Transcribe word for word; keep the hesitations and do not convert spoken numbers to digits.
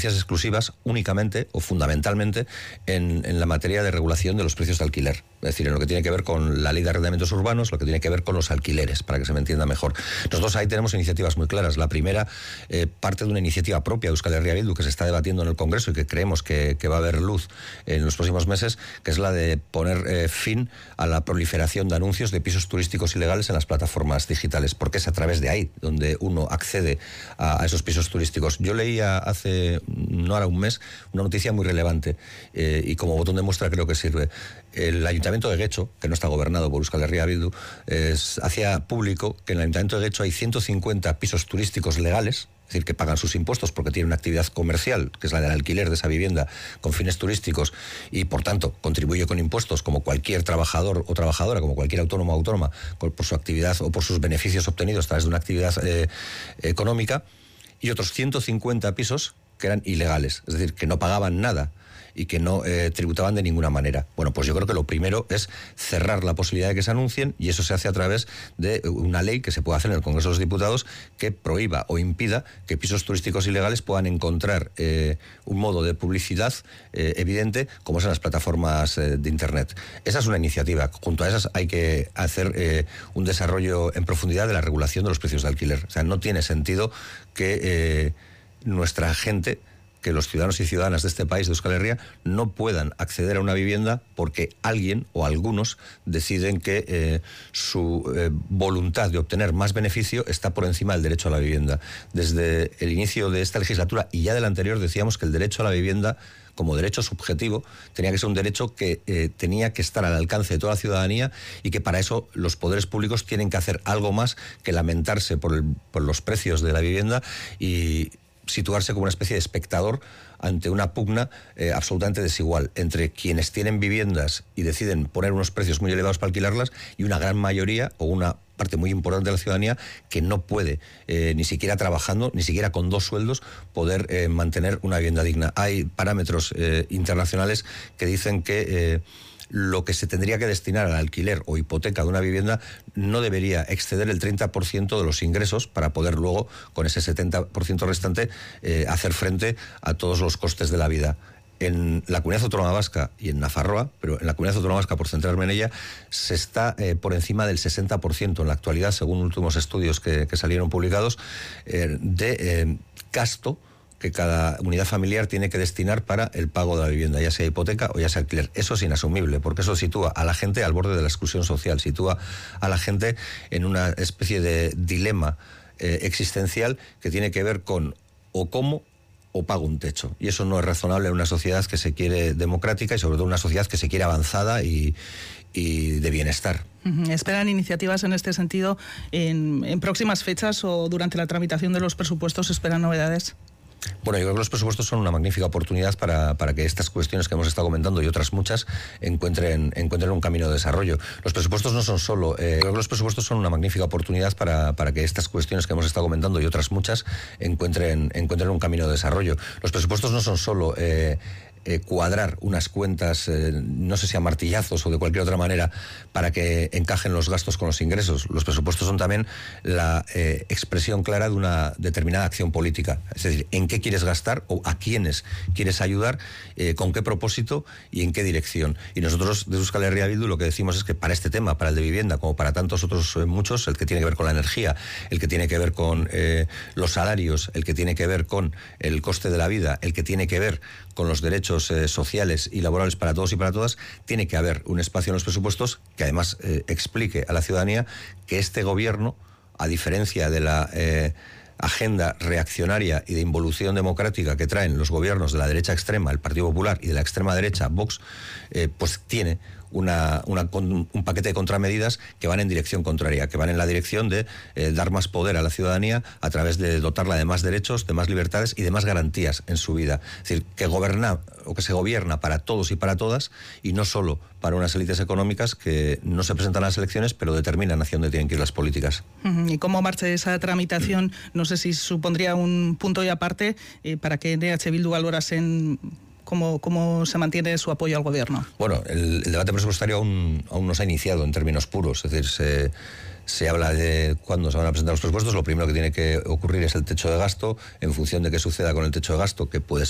competencias exclusivas únicamente o fundamentalmente en, en la materia de regulación de los precios de alquiler. Es decir, en lo que tiene que ver con la ley de arrendamientos urbanos, lo que tiene que ver con los alquileres, para que se me entienda mejor. Nosotros ahí tenemos iniciativas muy claras. La primera eh, parte de una iniciativa propia de Euskal Herria Bildu que se está debatiendo en el Congreso y que creemos que, que va a haber luz en los próximos meses, que es la de poner eh, fin a la proliferación de anuncios de pisos turísticos ilegales en las plataformas digitales, porque es a través de ahí donde uno accede a, a esos pisos turísticos. Yo leía hace, no ahora un mes, una noticia muy relevante eh, y como botón de muestra creo que sirve. El Ayuntamiento de Guecho, que no está gobernado por Euskal Herria Bildu, eh, hacía público que en el Ayuntamiento de Guecho hay ciento cincuenta pisos turísticos legales, es decir, que pagan sus impuestos porque tienen una actividad comercial, que es la del alquiler de esa vivienda con fines turísticos, y por tanto contribuye con impuestos como cualquier trabajador o trabajadora, como cualquier autónomo o autónoma, por su actividad o por sus beneficios obtenidos a través de una actividad eh, económica, y otros ciento cincuenta pisos que eran ilegales, es decir, que no pagaban nada y que no eh, tributaban de ninguna manera. Bueno, pues yo creo que lo primero es cerrar la posibilidad de que se anuncien, y eso se hace a través de una ley que se puede hacer en el Congreso de los Diputados que prohíba o impida que pisos turísticos ilegales puedan encontrar eh, un modo de publicidad eh, evidente como son las plataformas eh, de Internet. Esa es una iniciativa. Junto a esas hay que hacer eh, un desarrollo en profundidad de la regulación de los precios de alquiler. O sea, no tiene sentido que eh, nuestra gente, que los ciudadanos y ciudadanas de este país, de Euskal Herria, no puedan acceder a una vivienda porque alguien o algunos deciden que eh, su eh, voluntad de obtener más beneficio está por encima del derecho a la vivienda. Desde el inicio de esta legislatura y ya de la anterior decíamos que el derecho a la vivienda como derecho subjetivo tenía que ser un derecho que eh, tenía que estar al alcance de toda la ciudadanía, y que para eso los poderes públicos tienen que hacer algo más que lamentarse por, el, por los precios de la vivienda y situarse como una especie de espectador ante una pugna eh, absolutamente desigual entre quienes tienen viviendas y deciden poner unos precios muy elevados para alquilarlas y una gran mayoría o una parte muy importante de la ciudadanía que no puede, eh, ni siquiera trabajando, ni siquiera con dos sueldos, poder eh, mantener una vivienda digna. Hay parámetros eh, internacionales que dicen que eh, lo que se tendría que destinar al alquiler o hipoteca de una vivienda no debería exceder el treinta por ciento de los ingresos para poder luego, con ese setenta por ciento restante, eh, hacer frente a todos los costes de la vida. En la Comunidad Autónoma Vasca y en Nafarroa, pero en la Comunidad Autónoma Vasca, por centrarme en ella, se está eh, por encima del sesenta por ciento en la actualidad, según últimos estudios que, que salieron publicados, eh, de eh, gasto que cada unidad familiar tiene que destinar para el pago de la vivienda, ya sea hipoteca o ya sea alquiler. Eso es inasumible, porque eso sitúa a la gente al borde de la exclusión social, sitúa a la gente en una especie de dilema eh, existencial que tiene que ver con o cómo o pago un techo. Y eso no es razonable en una sociedad que se quiere democrática y sobre todo una sociedad que se quiere avanzada y, y de bienestar. ¿Esperan iniciativas en este sentido en, en próximas fechas o durante la tramitación de los presupuestos? ¿Esperan novedades? Bueno, yo creo que los presupuestos son una magnífica oportunidad para, para que estas cuestiones que hemos estado comentando y otras muchas encuentren, encuentren un camino de desarrollo. Los presupuestos no son solo... Eh, creo que los presupuestos son una magnífica oportunidad para, para que estas cuestiones que hemos estado comentando y otras muchas encuentren, encuentren un camino de desarrollo. Los presupuestos no son solo... Eh, Eh, cuadrar unas cuentas, eh, no sé si a martillazos o de cualquier otra manera, para que encajen los gastos con los ingresos. Los presupuestos son también la eh, expresión clara de una determinada acción política. Es decir, en qué quieres gastar o a quiénes quieres ayudar, eh, con qué propósito y en qué dirección. Y nosotros de Euskal Herria Bildu lo que decimos es que para este tema, para el de vivienda, como para tantos otros eh, muchos, el que tiene que ver con la energía, el que tiene que ver con eh, los salarios, el que tiene que ver con el coste de la vida, el que tiene que ver con los derechos eh, sociales y laborales para todos y para todas, tiene que haber un espacio en los presupuestos que además eh, explique a la ciudadanía que este gobierno, a diferencia de la eh, agenda reaccionaria y de involución democrática que traen los gobiernos de la derecha extrema, el Partido Popular, y de la extrema derecha, Vox, eh, pues tiene Una, una, un paquete de contramedidas que van en dirección contraria, que van en la dirección de eh, dar más poder a la ciudadanía a través de dotarla de más derechos, de más libertades y de más garantías en su vida. Es decir, que goberna o que se gobierna para todos y para todas y no solo para unas élites económicas que no se presentan a las elecciones pero determinan hacia dónde tienen que ir las políticas. ¿Y cómo marcha esa tramitación? No sé si supondría un punto y aparte eh, para que en E H Bildu valorasen ¿Cómo, ¿Cómo se mantiene su apoyo al gobierno? Bueno, el, el debate presupuestario aún, aún no se ha iniciado en términos puros, es decir, se, se habla de cuándo se van a presentar los presupuestos. Lo primero que tiene que ocurrir es el techo de gasto, en función de qué suceda con el techo de gasto, que puede ser